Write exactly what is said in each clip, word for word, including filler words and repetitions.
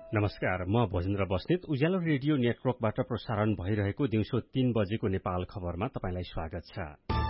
नमस्कार, म भोजेन्द्र बस्नेत उज्यालो रेडियो नेटवर्कबाट प्रसारण भइरहेको दिउँसो तीन बजेको नेपाल खबरमा तपाईंलाई स्वागत छ।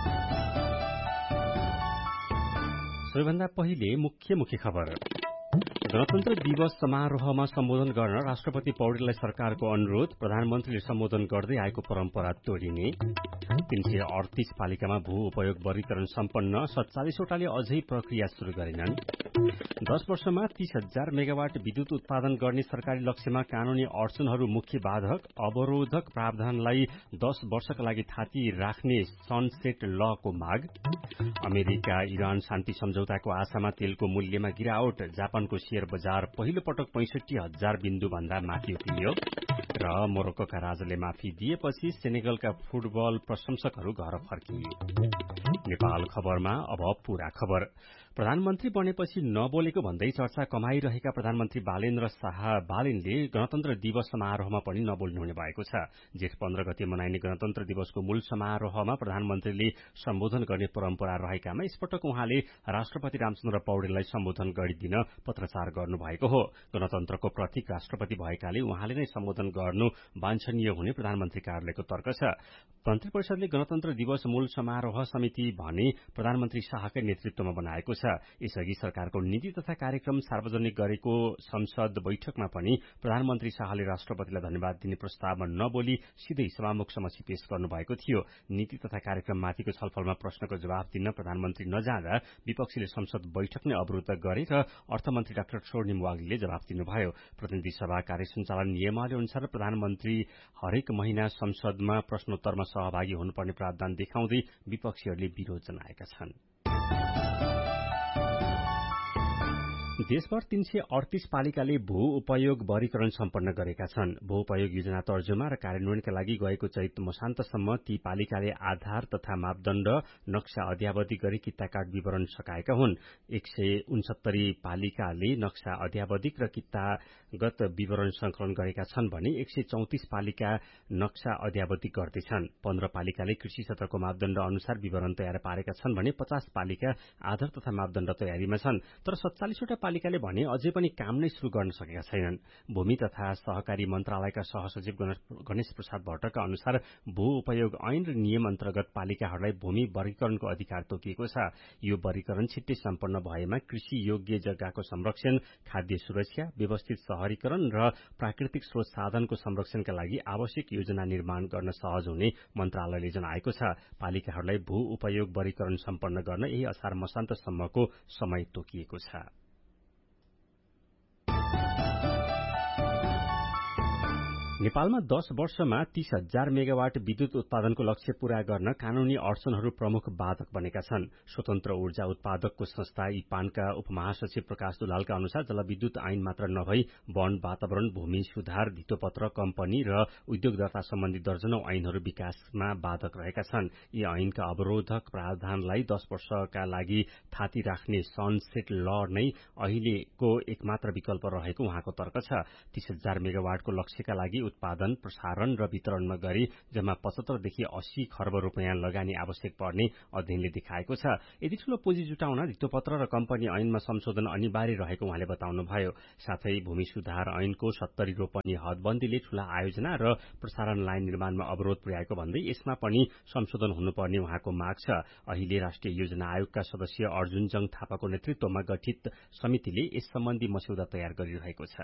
सबैभन्दा पहिले मुख्य मुख्य खबर। गणतन्त्र दिवस समारोहमा सम्बोधन गर्न राष्ट्रपति पौडेललाई सरकारको अनुरोध, प्रधानमन्त्रीले सम्बोधन गर्दै आएको परम्परा तोडिने। तीन सय अडतीस पालिकामा भू उपयोग वर्गीकरण सम्पन्न, सत्तालिसवटाले अझै प्रक्रिया शुरू गरेनन्। दश वर्षमा तीस हजार मेगावाट विद्युत उत्पादन गर्ने सरकारी लक्ष्यमा कानूनी अडचनहरू मुख्य बाधक, अवरोधक प्रावधानलाई दश वर्षका लागि थाती राख्ने सनसेट लको माग। अमेरिका इरान शान्ति सम्झौताको आशामा तेलको मूल्यमा गिरावट, जापानको शेयर बजार पहिलो पटक पैंसठी हजार बिन्दु भन्दा माथि उत्रियो। र मोरक्कोका राजाले माफी दिएपछि सेनेगलका फुटबल प्रशंसकहरू घर फर्किए। नेपाल खबरमा अब पूरा खबर। प्रधानमन्त्री बनेपछि नबोलेको भन्दै चर्चा कमाइरहेका प्रधानमन्त्री बालेन्द्र शाह बालेनले गणतन्त्र दिवस समारोहमा पनि नबोल्नुहुने भएको छ। जेठ पन्ध्र गते मनाइने गणतन्त्र दिवसको मूल समारोहमा प्रधानमन्त्रीले सम्बोधन गर्ने परम्परा रहेकामा यसपटक उहाँले राष्ट्रपति रामचन्द्र पौडेललाई सम्बोधन गरिदिन पत्राचार गर्नुभएको हो। गणतन्त्रको प्रतीक राष्ट्रपति भएकाले उहाँले नै सम्बोधन गर्नु वाञ्छनीय हुने प्रधानमन्त्री कार्यालयको तर्क छ। मन्त्री परिषदले गणतन्त्र दिवस मूल समारोह समिति भने प्रधानमन्त्री शाहकै नेतृत्वमा बनाएको छ। यसअघि सरकारको नीति तथा कार्यक्रम सार्वजनिक गरेको संसद बैठकमा पनि प्रधानमन्त्री शाहले राष्ट्रपतिलाई धन्यवाद दिने प्रस्तावमा नबोली सिधै सभामुख समक्ष पेश गर्नुभएको थियो। नीति तथा कार्यक्रममाथिको छलफलमा प्रश्नको जवाफ दिन प्रधानमन्त्री नजाँदा विपक्षीले संसद बैठक नै अवरुद्ध गरे र अर्थमन्त्री डाक्टर स्वर्णिम वाग्लीले जवाफ दिनुभयो। प्रतिनिधि सभा कार्य सञ्चालन नियमावली अनुसार प्रधानमन्त्री हरेक महिना संसदमा प्रश्नोत्तरमा सहभागी हुनुपर्ने प्रावधान देखाउँदै विपक्षीहरूले विरोध जनाएका छन्। देशभर तीन सय अडतीस पालिकाले भू उपयोग वर्गीकरण सम्पन्न गरेका छन्। भू उपयोग योजना तर्जुमा र कार्यान्वयनका लागि गएको चैत मसान्तसम्म ती पालिकाले आधार तथा मापदण्ड नक्सा अध्यावधि गरी किता कार्ड विवरण सकाएका हुन्। एक सय उनसत्तरी पालिकाले नक्सा अध्यावधिक र कितागत विवरण संकलन गरेका छन् भने एक सय चौतिस पालिका नक्सा अध्यावधिक गर्दैछन्। पन्ध्र पालिकाले कृषि क्षेत्रको मापदण्ड अनुसार विवरण तयार पारेका छन् भने पचास पालिका आधार तथा मापदण्ड तयारीमा छन्। तर सत्तालिसवटा पालिकाले भने अझै पनि काम नै शुरू गर्न सकेका छैनन्। भूमि तथा सहकारी मन्त्रालयका सहसचिव गणेश प्रसाद भट्टका अनुसार भू उपयोग ऐन र नियम अन्तर्गत पालिकाहरूलाई भूमि वर्गीकरणको अधिकार तोकिएको छ। यो वर्गीकरण छिट्टै सम्पन्न भएमा कृषि योग्य जग्गाको संरक्षण, खाद्य सुरक्षा, व्यवस्थित शहरीकरण र प्राकृतिक स्रोत साधनको संरक्षणका लागि आवश्यक योजना निर्माण गर्न सहज हुने मन्त्रालयले जनाएको छ। पालिकाहरूलाई भू उपयोग वर्गीकरण सम्पन्न गर्न यही असार मसान्तसम्मको समय तोकिएको छ। नेपालमा दश वर्षमा तीस हजार मेगावाट विद्युत उत्पादनको लक्ष्य पूरा गर्न कानूनी अडचनहरू प्रमुख बाधक बनेका छन्। स्वतन्त्र ऊर्जा उत्पादकको संस्था इपानका उपमहासचिव प्रकाश दुलालका अनुसार जलविद्युत ऐन मात्र नभई वन, वातावरण, भूमि सुधार, धितोपत्र, कम्पनी र उद्योग दर्ता सम्बन्धी दर्जनौ ऐनहरू विकासमा बाधक रहेका छन्। यी ऐनका अवरोधक प्रावधानलाई दश वर्षका लागि थाती राख्ने सनसेट ल नै अहिलेको एकमात्र विकल्प रहेको उहाँको तर्क छ। तीस हजार मेगावाटको लक्ष्यका लागि उत्पादन, प्रसारण र वितरणमा गरी जम्मा पचहत्तरदेखि अस्सी खर्ब रूपियाँ लगानी आवश्यक पर्ने अध्ययनले देखाएको छ। यति ठूलो पुँजी जुटाउन धितोपत्र र कम्पनी ऐनमा संशोधन अनिवार्य रहेको उहाँले बताउनुभयो। साथै भूमि सुधार ऐनको सत्तरी रोपनी हदबन्दीले ठूला आयोजना र प्रसारण लाइन निर्माणमा अवरोध पुर्याएको भन्दै यसमा पनि संशोधन हुनुपर्ने उहाँको माग छ। अहिले राष्ट्रिय योजना आयोगका सदस्य अर्जुनजङ थापाको नेतृत्वमा गठित समितिले यस सम्बन्धी मस्यौदा तयार गरिरहेको छ।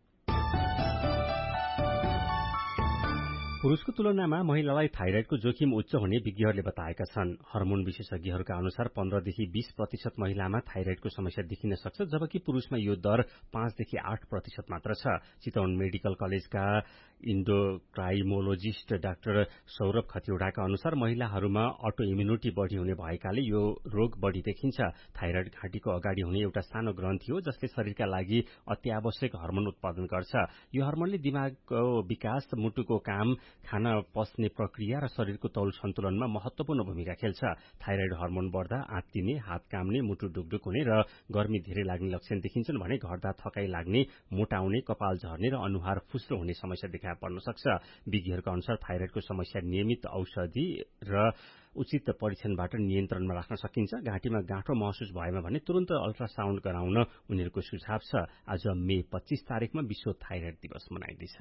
पुरुषको तुलनामा महिलालाई थाइराइडको जोखिम उच्च हुने विज्ञहरूले बताएका छन्। हर्मोन विशेषज्ञहरूका अनुसार पन्ध्रदेखि बीस प्रतिशत महिलामा थाइराइडको समस्या देखिन सक्छ, जबकि पुरूषमा यो दर पाँचदेखि आठ प्रतिशत मात्र छ। चितवन मेडिकल कलेजका इन्डोक्राइमोलोजिस्ट डाक्टर सौरभ खतिवड़ाका अनुसार महिलाहरूमा अटो इम्युनिटी बढ़ी हुने भएकाले यो रोग बढ़ी देखिन्छ। थाइराइड घाँटीको अगाडि हुने एउटा सानो ग्रन्थि हो जसले शरीरका लागि अत्यावश्यक हर्मोन उत्पादन गर्छ। यो हर्मोनले दिमागको विकास, मुटुको काम, खाना पच्ने प्रक्रिया र शरीरको तौल सन्तुलनमा महत्वपूर्ण भूमिका खेल्छ। थाइराइड हर्मोन बढ्दा आत्तिने, हात काम्ने, मुटु ढुकढुक हुने र गर्मी धेरै लाग्ने लक्षण देखिन्छन् भने घट्दा थकाइ लाग्ने, मोटाउने, कपाल झर्ने र अनुहार फुस्रो हुने समस्या देखा पर्न सक्छ। विज्ञहरूका अनुसार थाइराइडको समस्या नियमित औषधि र उचित परीक्षणबाट नियन्त्रणमा राख्न सकिन्छ। घाँटीमा गाँठो महसुस भएमा भने तुरन्त अल्ट्रासाउण्ड गराउन उनीहरूको सुझाव छ। आज मे पच्चीस तारिकमा विश्व थाइराइड दिवस मनाइँदैछ।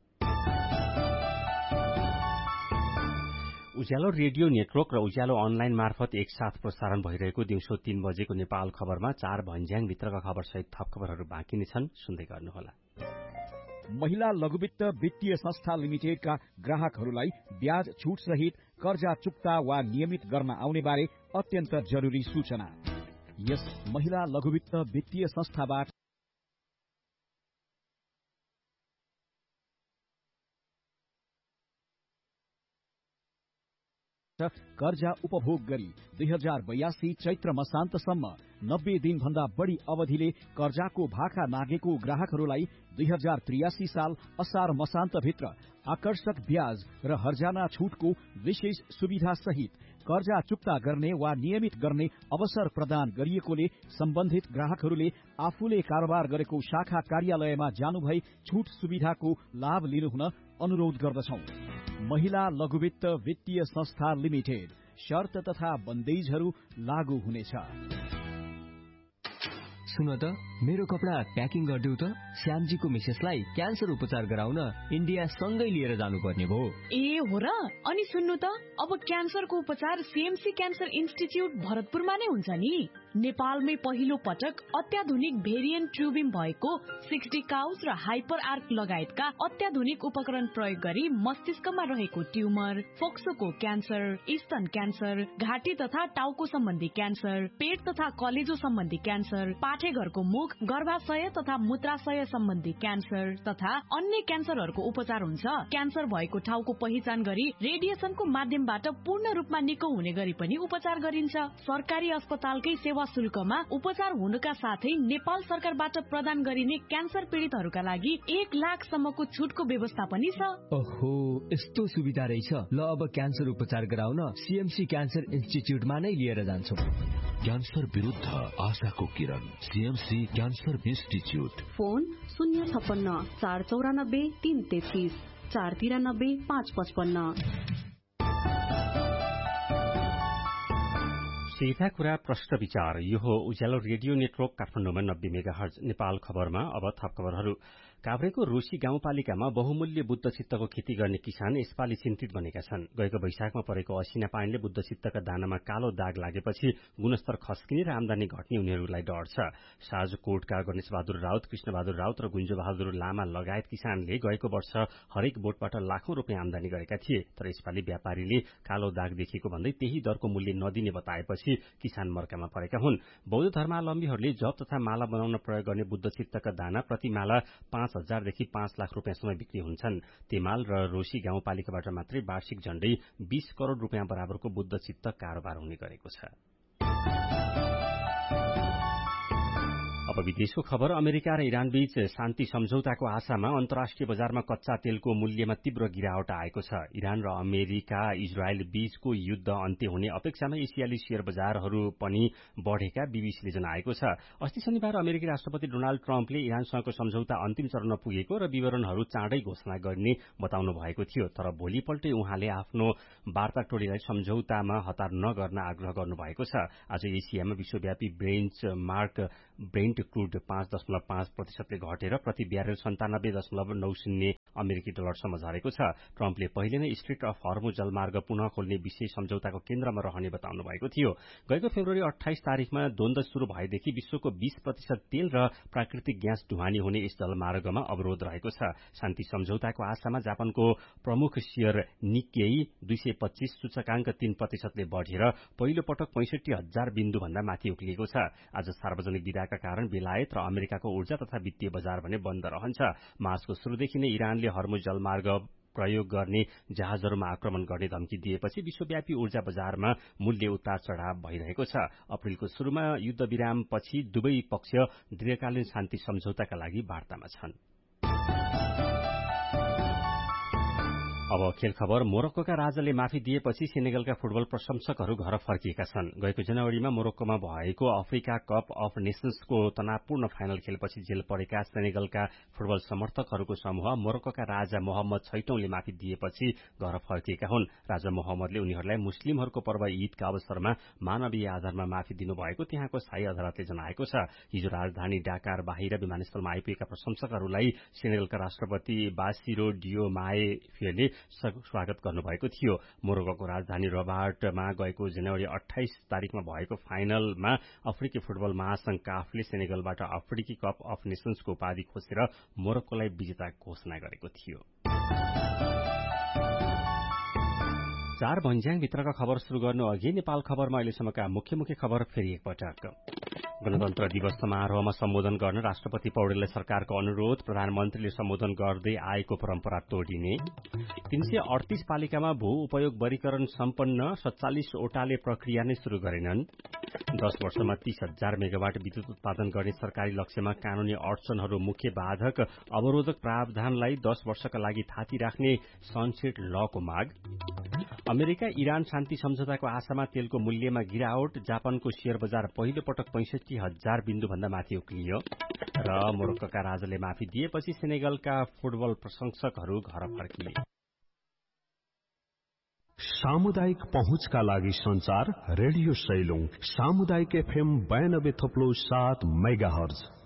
उज्यालो रेडियो नेटवर्क र उज्यालो अनलाइन मार्फत एकसाथ प्रसारण भइरहेको दिउँसो तीन बजेको नेपाल खबरमा चार भन्ज्याङभित्रका खबरसहित थप खबरहरू बाँकी नै छन्, सुन्दै गर्नुहोला। महिला लघुवित्त वित्तीय संस्था लिमिटेडका ग्राहकहरूलाई ब्याज छुट सहित कर्जा चुक्ता वा नियमित गर्न आउने बारे अत्यन्त जरुरी सूचना। यस महिला लघुवित्त वित्तीय संस्थाबाट कर्जा उपभोग गरी दुई हजार बयासी चैत्र मसान्तसम्म नब्बे दिन भन्दा बढ़ी अवधिले कर्जाको भाका नागेको ग्राहकहरूलाई दुई हजार त्रियासी साल असार मसान्तभित्र आकर्षक ब्याज र हर्जाना छुटको विशेष सुविधा सहित कर्जा चुक्ता गर्ने वा नियमित गर्ने अवसर प्रदान गरिएकोले सम्बन्धित ग्राहकहरूले आफूले कारोबार गरेको शाखा कार्यालयमा जानुभई छुट सुविधाको लाभ लिनुहुन अनुरोध गर्दछौं। महिला लघुवित्त वित्तीय संस्था लिमिटेड, शर्त तथा बन्देजहरू लागू हुनेछ। सुन त, मेरो कपडा प्याकिङ गरिदेऊ त। श्यामजीको मिसेसलाई क्यान्सर उपचार गराउन इन्डिया सँगै लिएर जानुपर्ने भयो। ए हो र? अनि सुन्नु त, अब क्यान्सरको उपचार सीएमसी क्यान्सर इन्स्टिच्युट भरतपुरमा नै हुन्छ नि। नेपालमै पहिलो पटक अत्याधुनिक भेरिएन्ट ट्युबिम भएको सिक्सटी काउस र हाइपर आर्क लगायतका अत्याधुनिक उपकरण प्रयोग गरी मस्तिष्कमा रहेको ट्युमर, फोक्सोको क्यान्सर, स्तन क्यान्सर, घाँटी तथा टाउको सम्बन्धी क्यान्सर, पेट तथा कलेजो सम्बन्धी क्यान्सर, पाठेघरको मुख, गर्भाशय तथा मूत्राशय सम्बन्धी क्यान्सर तथा अन्य क्यान्सरहरूको उपचार हुन्छ। क्यान्सर भएको ठाउँको पहिचान गरी रेडिएसनको माध्यमबाट पूर्ण रूपमा निको हुने गरी पनि उपचार गरिन्छ। सरकारी अस्पतालकै सेवा शुल्कमा उपचार हुनुका साथै नेपाल सरकारबाट प्रदान गरिने क्यान्सर पीड़ितहरूका लागि एक लाख सम्मको छुटको व्यवस्था पनि छ। ओहो, यस्तो सुविधा रहेछ। ल, अब क्यान्सर उपचार गराउन सीएमसी क्यान्सर इन्स्टिच्युटमा नै लिएर जान्छौं। क्यान्सर विरुद्ध आशाको किरण, सीएमसी क्यान्सर इन्स्टिच्युट। फोन शून्य छप्पन्न चार चौरानब्बे तीन तेत्तीस चार तिरानब्बे पाँच पचपन्न। सीधा कुरा प्रश्न विचार। यो हो उज्यालो रेडियो नेटवर्क काठमाडौँमा नब्बे मेगा हर्ज। नेपाल खबरमा अब थप खबरहरू। काभ्रेको रोशी गाउँपालिकामा बहुमूल्य बुद्ध चित्तको खेती गर्ने किसान यसपालि चिन्तित बनेका छन्। गएको वैशाखमा परेको असिना पानीले बुद्ध चित्तका दानामा कालो दाग लागेपछि गुणस्तर खस्किने र आमदानी घट्ने उनीहरूलाई डर छ। साजकोटका गणेश बहादुर राउत, कृष्ण बहादुर राउत र गुन्जो बहादुर लामा लगायत किसानले गएको वर्ष हरेक बोटबाट लाखौं रुपियाँ आमदानी गरेका थिए। तर यसपालि व्यापारीले कालो दाग देखिएको भन्दै त्यही दरको मूल्य नदिने बताएपछि किसान मर्कामा परेका हुन्। बौद्ध धर्मावलम्बीहरूले जप तथा माला बनाउन प्रयोग गर्ने बुद्ध चित्तका दाना प्रति माला पाँच हजारदेखि पाँच लाख रुपियाँसम्म बिक्री हुन्छन्। तेमाल र रोशी गाउँपालिकाबाट मात्रै वार्षिक झण्डै बीस करोड़ रुपियाँ बराबरको बुद्ध चित्त कारोबार हुने गरेको छ। अब विदेशको खबर। अमेरिका र इरान बीच शान्ति सम्झौताको आशामा अन्तर्राष्ट्रिय बजारमा कच्चा तेलको मूल्यमा तीव्र गिरावट आएको छ। इरान र अमेरिका इजरायल बीचको युद्ध अन्त्य हुने अपेक्षामा एसियाली शेयर बजारहरू पनि बढ़ेका बीबीसीले जनाएको छ। अस्ति शनिबार अमेरिकी राष्ट्रपति डोनाल्ड ट्रम्पले इरानसँगको सम्झौता अन्तिम चरणमा पुगेको र विवरणहरू चाँडै घोषणा गर्ने बताउनु भएको थियो। तर भोलिपल्टै उहाँले आफ्नो वार्ता टोलीलाई सम्झौतामा हतार नगर्न आग्रह गर्नुभएको छ। आज एसियामा विश्वव्यापी बेन्च मार्क ब्रेन्ट क्रूड पाँच दशमलव पाँच प्रतिशतले घटेर प्रति ब्यारेल सन्तानब्बे दशमलव नौ शून्य अमेरिकी डलरसम्म झरेको छ। ट्रम्पले पहिले नै स्ट्रेट अफ हर्मुज जलमार्ग पुनः खोल्ने विषय सम्झौताको केन्द्रमा रहने बताउनु भएको थियो। गएको फेब्रुअरी अठाइस तारिकमा द्वन्द शुरू भएदेखि विश्वको बीस प्रतिशत तेल र प्राकृतिक ग्यास ढुवानी हुने यस जलमार्गमा अवरोध रहेको छ। शान्ति सम्झौताको आशामा जापानको प्रमुख शेयर निक्केई दुई सय पच्चीस सूचकांक तीन प्रतिशतले बढ़ेर पहिलो पटक पैंसठी हजार बिन्दु भन्दा माथि उक्लिएको छ। आज सार्वजनिक विदाका कारण बेलायत र अमेरिकाको ऊर्जा तथा वित्तीय बजार भने बन्द रहन्छ। मार्चको शुरूदेखि नै इरानले हर्मुज जलमार्ग प्रयोग गर्ने जहाजहरूमा आक्रमण गर्ने धम्की दिएपछि विश्वव्यापी ऊर्जा बजारमा मूल्य उतार चढ़ाव भइरहेको छ। अप्रेलको शुरूमा युद्ध विरामपछि दुवै पक्ष दीर्घकालीन शान्ति सम्झौताका लागि वार्तामा छन्। अब खेल खबर। मोरक्कोका राजाले माफी दिएपछि सेनेगलका फुटबल प्रशंसकहरू घर फर्किएका छन्। गएको जनवरीमा मोरक्कोमा भएको अफ्रिका कप अफ नेशन्सको तनावपूर्ण फाइनल खेलपछि जेल परेका सेनेगलका फुटबल समर्थकहरूको समूह मोरक्कोका राजा मोहम्मद छैटौंले माफी दिएपछि घर फर्किएका हुन्। राजा मोहम्मदले उनीहरूलाई मुस्लिमहरूको पर्व ईदका अवसरमा मानवीय आधारमा माफी दिनुभएको त्यहाँको स्थायी अदालतले जनाएको छ। हिजो राजधानी डाकार बाहिर विमानस्थलमा आइपुगेका प्रशंसकहरूलाई सेनेगलका राष्ट्रपति बासिरो डियोमाए स्वागत गर्नुभएको थियो। मोरक्कोको राजधानी रबाटमा गएको जनवरी अठाइस तारिकमा भएको फाइनलमा अफ्रिकी फुटबल महासंघ काफले सेनेगलबाट अफ्रिकी कप अफ नेशन्सको उपाधि खोसेर मोरक्कोलाई विजेता घोषणा गरेको थियो। चार भन्ज्याङभित्रका खबर शुरू गर्नु अघि नेपाल खबरमा अहिलेसम्मका मुख्य मुख्य खबर फेरि एकपटक। गणतन्त्र दिवस समारोहमा सम्बोधन गर्न राष्ट्रपति पौडेललाई सरकारको अनुरोध, प्रधानमन्त्रीले सम्बोधन गर्दै आएको परम्परा तोडिने। तीन सय अडतीस पालिकामा भू उपयोग वर्गीकरण सम्पन्न, सत्तालिसवटाले प्रक्रिया नै शुरू गरेनन्। दश वर्षमा तीस हजार मेगावाट विद्युत उत्पादन गर्ने सरकारी लक्ष्यमा कानूनी अडचनहरू मुख्य बाधक, अवरोधक प्रावधानलाई दश वर्षका लागि थाती राख्ने सनसेट लको माग। अमेरिका इरान शान्ति सम्झौताको आशामा तेलको मूल्यमा गिरावट, जापानको शेयर बजार पहिलो पटक पैंसठी हजार बिन्दुभन्दा माथि उक्लियो। र मोरक्कोका राजाले माफी दिएपछि सेनेगलका फुटबल प्रशंसकहरू घर फर्किए। सामुदायिक पहुँचका लागि संचार रेडियो सैलुङ सामुदायिक एफएम बयानब्बे थप्लो सात मेगा हर्ज।